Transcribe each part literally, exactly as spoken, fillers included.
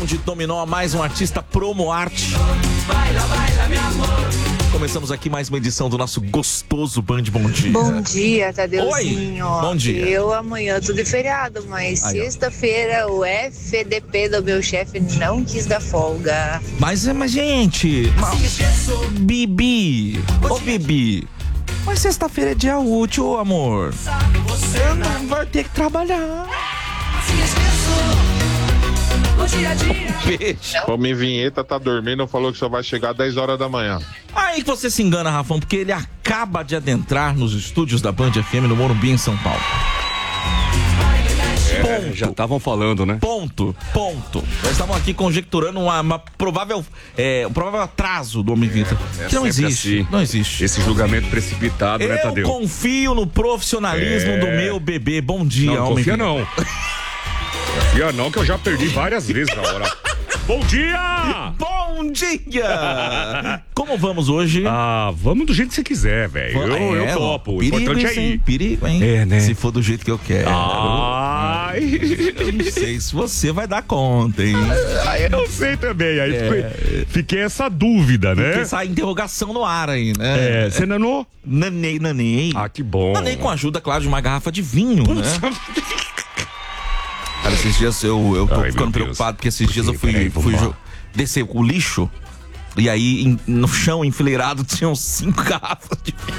som de dominó, mais um artista promo arte. Começamos aqui mais uma edição do nosso gostoso Band Bom Dia. Bom dia, Tadeuzinho. Oi, bom dia. Eu amanhã tô de feriado, mas Aí, sexta-feira o F D P do meu chefe não quis dar folga. Mas, mas gente, mas, Bibi, ô Bibi, mas sexta-feira é dia útil, amor. Você não vai ter que trabalhar. Beijo. Homem Vinheta tá dormindo, falou que só vai chegar às dez horas da manhã. Aí que você se engana, Rafão, porque ele acaba de adentrar nos estúdios da Band F M no Morumbi, em São Paulo. É, Ponto. já estavam falando, né? Ponto, ponto. Nós estávamos aqui conjecturando uma, uma provável, é, um provável atraso do Homem Vinheta. É, é que não existe, assim. não existe. Esse julgamento precipitado, Eu né, Tadeu? confio no profissionalismo É. do meu bebê. Bom dia, Não, Homem confia Vinheta. não. Confia não, que eu já perdi várias vezes na hora. Bom dia! Bom dia! Como vamos hoje? Ah, vamos do jeito que você quiser, velho. Eu, É, eu topo. O perigo importante isso, é hein? ir. Perigo, hein? É, né? Se for do jeito que eu quero. Ai! Eu não sei se você vai dar conta, hein? Ah, eu não sei também. Aí É. ficou- fiquei essa dúvida, né? Tem essa interrogação no ar aí, né? É, você nanou? Nanei, nanei. Ah, que bom. Nanei com a ajuda, claro, de uma garrafa de vinho, né? Cara, esses dias eu, eu tô Ai, meu ficando Deus. preocupado porque esses Por dias quê? eu fui, Peraí, vamos fui lá. jo- descer o lixo e aí em- no chão enfileirado tinham cinco garrafas de vinho.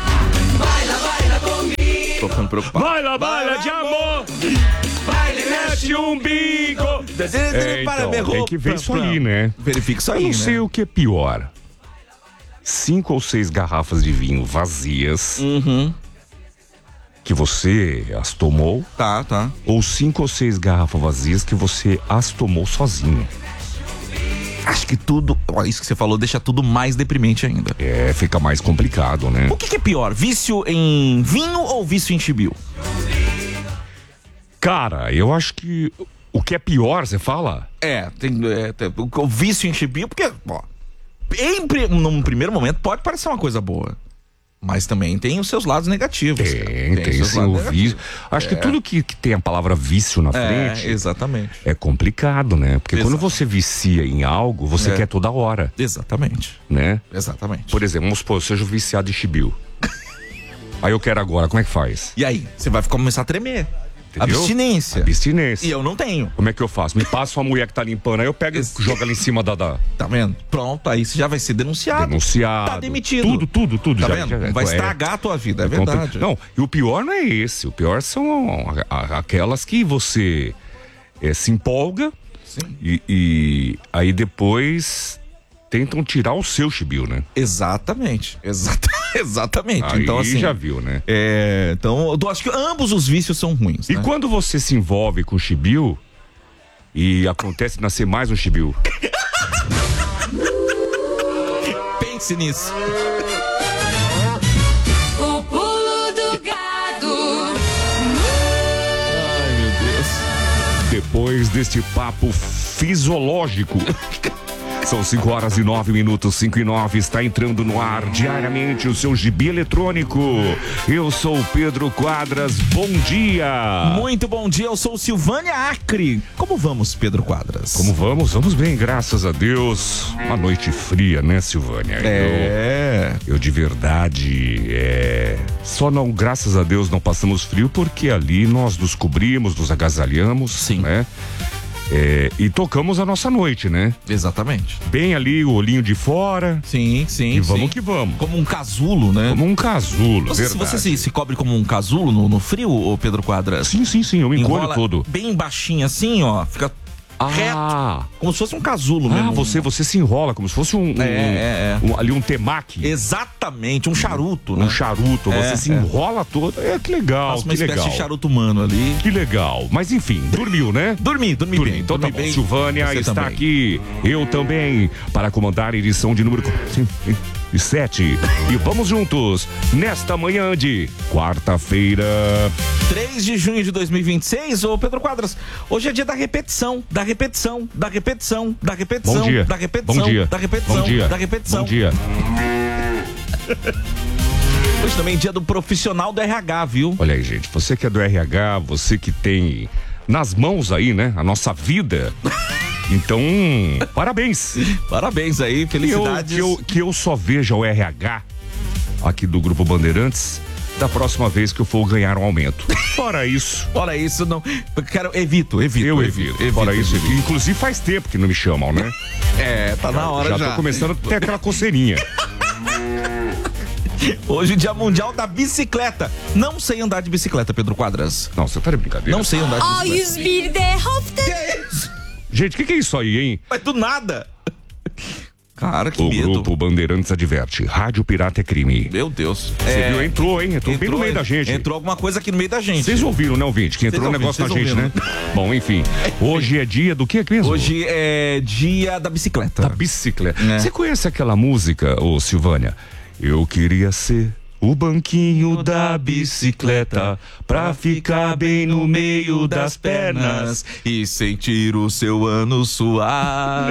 Tô ficando preocupado. Baila, baila de amor! Mete um bico! É, então, tem que ver isso aí, né? Verifica isso Eu aí, não né? sei o que é pior. Cinco ou seis garrafas de vinho vazias Uhum. que você as tomou, Tá, tá. ou cinco ou seis garrafas vazias que você as tomou sozinho. Acho que tudo, ó, isso que você falou deixa tudo mais deprimente ainda. É, fica mais complicado, né? O que, que é pior, vício em vinho ou vício em chibiu? Cara, eu acho que o que é pior, você fala? É, tem, é, tem o, o vício em chibiu, porque, ó, em, pri- num primeiro momento pode parecer uma coisa boa, mas também tem os seus lados negativos. cara. Tem, tem, os seus sim, lados o negativos. vício. Acho que tudo que, que tem a palavra vício na É, frente exatamente. é complicado, né? Porque Exato. quando você vicia em algo, você É. quer toda hora, Exatamente. né? Exatamente. Por exemplo, vamos supor, eu seja viciado em chibiu. Aí eu quero agora, como é que faz? E aí, você vai começar a tremer. Entendeu? Abstinência. Abstinência. E eu não tenho. Como é que eu faço? Me passa uma mulher que tá limpando, aí eu pego e jogo ela em cima da, da Tá vendo? Pronto, aí você já vai ser denunciado. denunciado. Tá demitido. Tudo, tudo, tudo. Tá já, vendo? já- Vai é. estragar a tua vida, é verdade. Não, e o pior não é esse. O pior são a- a- aquelas que você é, se empolga Sim. e, e aí depois tentam tirar o seu chibiu, né? Exatamente. Exata, exatamente. Aí então, assim. já viu, né? É, então, eu acho que ambos os vícios são ruins. E né? quando você se envolve com chibiu e acontece nascer mais um chibiu? Pense nisso. O pulo do gado. Ai, meu Deus. Depois deste papo fisiológico. São cinco horas e nove minutos, cinco e nove, está entrando no ar diariamente o seu gibi eletrônico. Eu sou o Pedro Quadras, bom dia! Muito bom dia, eu sou Silvânia Acre. Como vamos, Pedro Quadras? Como vamos? Vamos bem, graças a Deus. Uma noite fria, né, Silvânia? É. Eu, eu de verdade, é... Só não, graças a Deus, não passamos frio, porque ali nós nos cobrimos, nos agasalhamos, Sim. né? É, e tocamos a nossa noite, né? Exatamente. Bem ali, o olhinho de fora. Sim, sim. E vamos sim. que vamos. Como um casulo, né? Como um casulo, Você, verdade. você se, se cobre como um casulo no, no frio, ô Pedro Quadras? Sim, sim, sim, eu me encolho Enrola todo. bem baixinho assim, ó. Fica reto. Ah, Como se fosse um casulo ah mesmo. você, você se enrola como se fosse um, um, É, é, é. um- ali um temaki. Exatamente, um charuto, né? Um charuto, É, você se é. enrola todo. É, que legal, Faz uma que espécie legal. de charuto humano ali. Que legal. Mas enfim, dormiu, né? Dormi, dormi, Dormi. bem. Então tá dormi bom. bem. Silvânia Você está também. aqui. Eu também, para comandar a edição de número e sete. E vamos juntos nesta manhã de quarta-feira. três de junho de dois mil e vinte e seis, ô Pedro Quadras, hoje é dia da repetição, da repetição, da repetição, da repetição, Bom dia. da repetição, Bom dia. da repetição, Bom dia. da repetição. Bom dia. Hoje também é dia do profissional do R H, viu? Olha aí, gente, você que é do R H, você que tem nas mãos aí, né, a nossa vida, Então, parabéns. Parabéns aí, felicidades. Que eu, que, eu, que eu só veja o R H aqui do Grupo Bandeirantes da próxima vez que eu for ganhar um aumento. Fora isso. Fora isso, não. Eu quero, evito, evito. Eu evito. evito Fora evito, isso, evito. Inclusive faz tempo que não me chamam, né? É, tá na hora já. Já tô começando a ter aquela coceirinha. Hoje, dia mundial da bicicleta. Não sei andar de bicicleta, Pedro Quadras. Não, você tá de brincadeira. Não sei andar de bicicleta. Gente, o que, que é isso aí, hein? Mas do nada. Cara, que o medo. O Grupo Bandeirantes adverte. Rádio Pirata é crime. Meu Deus. Você é... viu? Entrou, hein? Entrou, entrou bem no meio da gente. Entrou alguma coisa aqui no meio da gente. Vocês ouviram, né, ouvinte? Que entrou um negócio na gente, ouviram, né? Bom, enfim. Hoje é dia do que mesmo? Hoje é dia da bicicleta. Da bicicleta. É. Você conhece aquela música, ô Silvânia? Eu queria ser o banquinho da bicicleta pra ficar bem no meio das pernas e sentir o seu ano suar.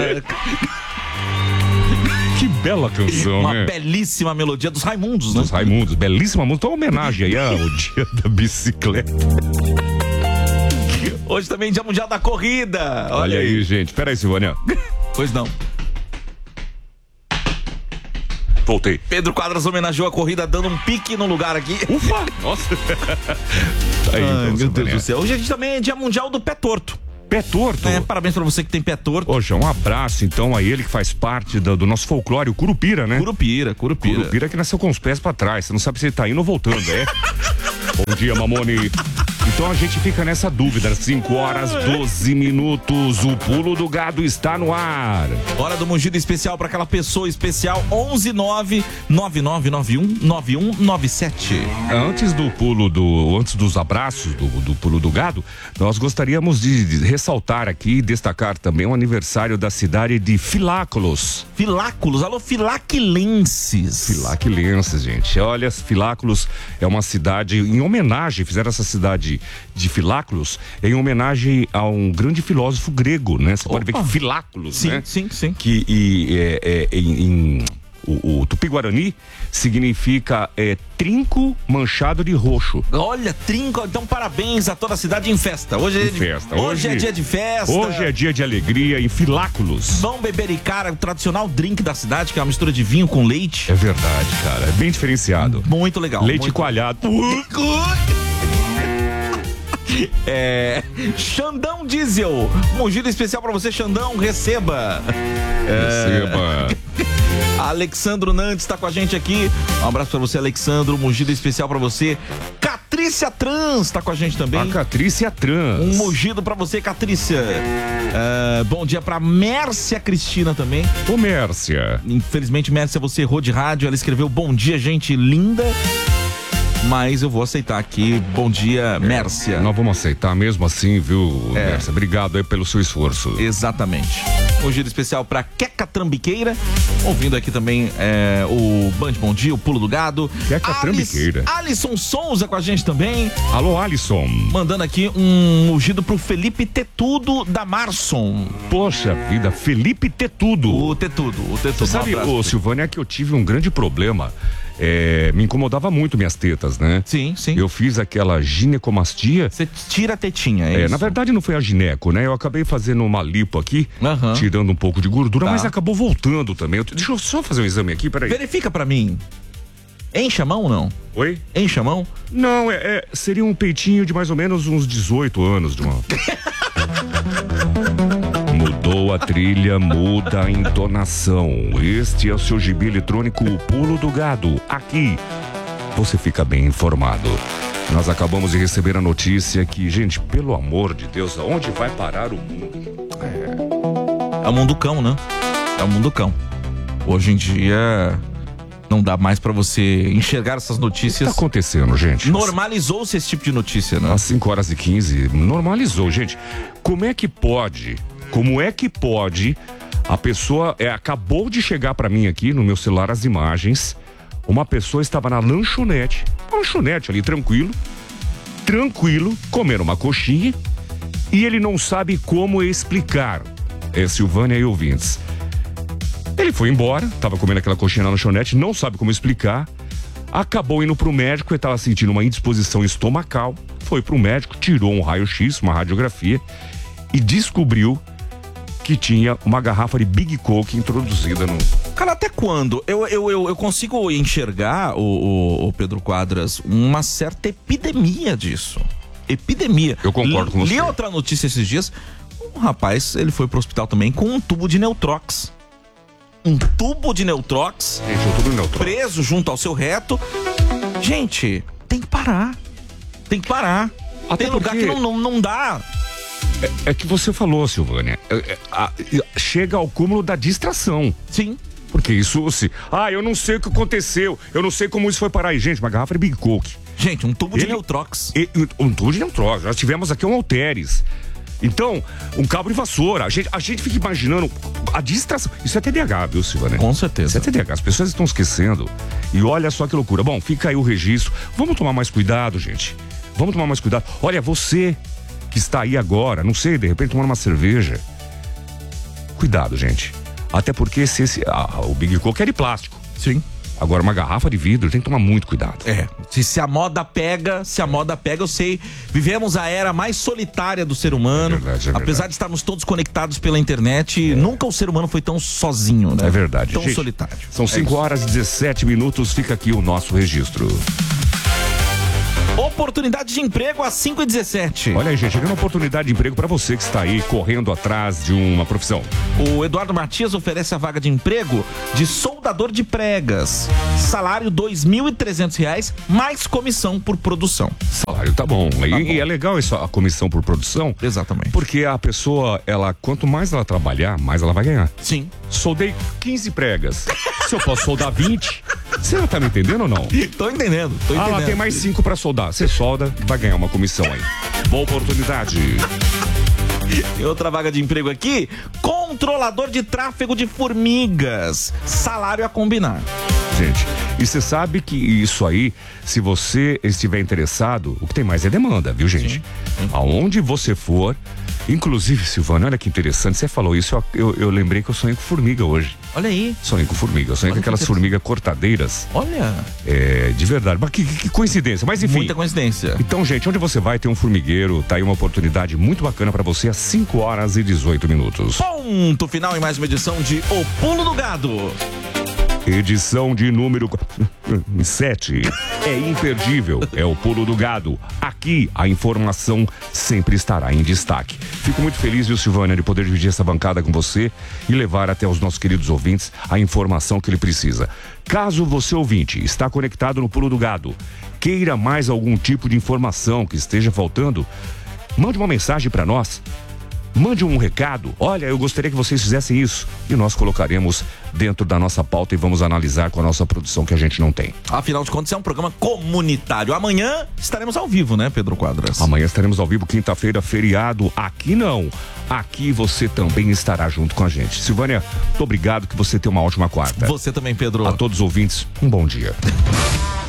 Que bela canção, Uma né? belíssima melodia dos Raimundos, né? Dos Raimundos, belíssima música. Então, homenagem aí ao dia da bicicleta. Hoje também é dia mundial da corrida. Olha, Olha aí. aí, gente. Pera aí, Silvânia. Pois não. Voltei. Pedro Quadras homenageou a corrida dando um pique no lugar aqui. Ufa! Nossa! Aí, Ai, então, meu Deus do céu. Hoje a gente também é dia mundial do pé torto. Pé torto? É, parabéns pra você que tem pé torto. Ô, João, um abraço então a ele que faz parte do, do nosso folclore, o Curupira, né? Curupira, Curupira. Curupira que nasceu com os pés pra trás, você não sabe se ele tá indo ou voltando, é? Bom dia, Mamone. Então a gente fica nessa dúvida, cinco horas, doze minutos, o Pulo do Gado está no ar. Hora do mugido especial para aquela pessoa especial, onze nove nove nove nove um nove um nove sete. Antes do pulo do, antes dos abraços do, do Pulo do Gado, nós gostaríamos de, de ressaltar aqui e destacar também o aniversário da cidade de Filáculos. Filáculos, alô filaquilenses. Filaquilenses, gente. Olha, Filáculos é uma cidade, em homenagem, fizeram essa cidade de Filáculos em homenagem a um grande filósofo grego, né? Você pode ver que Filáculos, sim, né? Sim, sim, sim. Que e, é, é, em, em o, o Tupi-Guarani significa é, trinco manchado de roxo. Olha, trinco, então parabéns a toda a cidade em festa. Hoje é, em festa. Hoje, hoje é dia de festa. Hoje é dia de alegria em Filáculos. Vão beber e cara, o tradicional drink da cidade, que é uma mistura de vinho com leite. É verdade, cara. É bem diferenciado. Muito legal. Leite muito... coalhado. É, Xandão Diesel, um giro especial pra você, Xandão, receba. Receba. É... Alexandro Nantes tá com a gente aqui. Um abraço pra você, Alexandro. Um mugido especial pra você. Catrícia Trans tá com a gente também. A Catrícia Trans. Um mugido pra você, Catrícia. É, bom dia pra Mércia Cristina também. Ô, Mércia. Infelizmente, Mércia, você errou de rádio. Ela escreveu bom dia, gente linda. Mas eu vou aceitar aqui. Bom dia, Mércia. É, nós vamos aceitar mesmo assim, viu, é. Mércia? Obrigado aí pelo seu esforço. Exatamente. Um giro especial pra Queca Trambiqueira. Ouvindo aqui também é, o Band Bom Dia, o Pulo do Gado. Queca Alice, Trambiqueira. Alisson Souza com a gente também. Alô, Alisson. Mandando aqui um mugido pro Felipe Tetudo da Marson. Poxa vida, Felipe Tetudo. O Tetudo, o Tetudo. Você sabe, ô, Silvânia, é que eu tive um grande problema. É, me incomodava muito minhas tetas, né? Sim, sim. Eu fiz aquela ginecomastia. Você tira a tetinha, é, é isso? Na verdade não foi a gineco, né? Eu acabei fazendo uma lipo aqui, uhum. tirando um pouco de gordura, tá. Mas acabou voltando também. Eu, deixa eu só fazer um exame aqui, peraí. Verifica pra mim. Enche a mão ou não? Oi? Enche a mão? Não, é, é, seria um peitinho de mais ou menos uns dezoito anos, de uma... Mudou a trilha, muda a entonação. Este é o seu gibi eletrônico, o Pulo do Gado. Aqui você fica bem informado. Nós acabamos de receber a notícia que, gente, pelo amor de Deus, aonde vai parar o mundo? É, é o mundo cão, né? É o mundo cão. Hoje em dia não dá mais pra você enxergar essas notícias. O que tá acontecendo, gente? Normalizou-se esse tipo de notícia, né? Às cinco horas e quinze, normalizou, gente. Como é que pode... Como é que pode a pessoa, é, acabou de chegar pra mim aqui no meu celular as imagens, uma pessoa estava na lanchonete, uma lanchonete ali, tranquilo, tranquilo, comendo uma coxinha, e ele não sabe como explicar, é Silvânia e ouvintes. Ele foi embora, estava comendo aquela coxinha na lanchonete, não sabe como explicar, acabou indo pro médico e estava sentindo uma indisposição estomacal, foi pro médico, tirou um raio-x, uma radiografia, e descobriu que tinha uma garrafa de Big Coke introduzida no... Cara, até quando? Eu, eu, eu, eu consigo enxergar, o, o, o Pedro Quadras, uma certa epidemia disso. Epidemia. Eu concordo com você. Li outra notícia esses dias. Um rapaz, ele foi pro hospital também com um tubo de Neutrox. Um tubo de Neutrox. Gente, um tubo de Neutrox. Preso junto ao seu reto. Gente, tem que parar. Tem que parar. Até tem lugar porque... que não, não, não dá. É, é que você falou, Silvânia. É, é, a, chega ao cúmulo da distração. Sim. Porque isso, se... Ah, eu não sei o que aconteceu. Eu não sei como isso foi parar aí. Gente, uma garrafa de Big Coke. Gente, um tubo de Ele... Neutrox. E, um tubo de Neutrox. Nós tivemos aqui um Alteres. Então, um cabo de vassoura. A gente, a gente fica imaginando a distração. Isso é T D A H, viu, Silvânia? Com certeza. Isso é T D A H. As pessoas estão esquecendo. E olha só que loucura. Bom, fica aí o registro. Vamos tomar mais cuidado, gente. Vamos tomar mais cuidado. Olha, você que está aí agora, não sei, de repente tomando uma cerveja. Cuidado, gente. Até porque se esse, ah, o Big Coke é de plástico. Sim. Agora, uma garrafa de vidro tem que tomar muito cuidado. É, se, se a moda pega, se a moda pega, eu sei, vivemos a era mais solitária do ser humano. É verdade, é verdade. Apesar de estarmos todos conectados pela internet, é. nunca o ser humano foi tão sozinho, né? É verdade. Tão gente, solitário. São cinco horas e dezessete minutos, fica aqui o nosso registro. Oportunidade de emprego às cinco e dezessete. Olha aí, gente, chegando uma oportunidade de emprego para você que está aí correndo atrás de uma profissão. O Eduardo Matias oferece a vaga de emprego de soldador de pregas. Salário dois mil e trezentos reais, mais comissão por produção. Salário tá bom. Tá e, bom. e é legal isso, a comissão por produção. Exatamente. Porque a pessoa, ela, quanto mais ela trabalhar, mais ela vai ganhar. Sim. Soldei quinze pregas. Se eu posso soldar vinte, você tá me entendendo ou não? Tô entendendo, tô Ah, entendendo. lá tem mais cinco pra soldar. Você solda, vai ganhar uma comissão aí. Boa oportunidade. E outra vaga de emprego aqui, controlador de tráfego de formigas. Salário a combinar. Gente, e você sabe que isso aí, se você estiver interessado, o que tem mais é demanda, viu, gente? Sim. Aonde você for, inclusive, Silvana, olha que interessante, você falou isso, eu, eu, eu lembrei que eu sonhei com formiga hoje. Olha aí. Sonhei com formiga, eu sonhei Olha com aquelas que formigas cortadeiras. Olha. É, de verdade, mas que, que coincidência, mas enfim. Muita coincidência. Então, gente, onde você vai ter um formigueiro, tá aí uma oportunidade muito bacana pra você às cinco horas e dezoito minutos. Ponto final em mais uma edição de O Pulo do Gado. Edição de número sete. É imperdível. É o Pulo do Gado. Aqui a informação sempre estará em destaque. Fico muito feliz, viu, Silvânia, de poder dividir essa bancada com você e levar até os nossos queridos ouvintes a informação que ele precisa. Caso você, ouvinte, está conectado no Pulo do Gado, queira mais algum tipo de informação que esteja faltando, mande uma mensagem para nós. Mande um recado, olha, eu gostaria que vocês fizessem isso e nós colocaremos dentro da nossa pauta e vamos analisar com a nossa produção que a gente não tem. Afinal de contas, é um programa comunitário. Amanhã estaremos ao vivo, né, Pedro Quadras? Amanhã estaremos ao vivo, quinta-feira, feriado. Aqui não, aqui você também estará junto com a gente. Silvânia, muito obrigado, que você tenha uma ótima quarta. Você também, Pedro. A todos os ouvintes, um bom dia.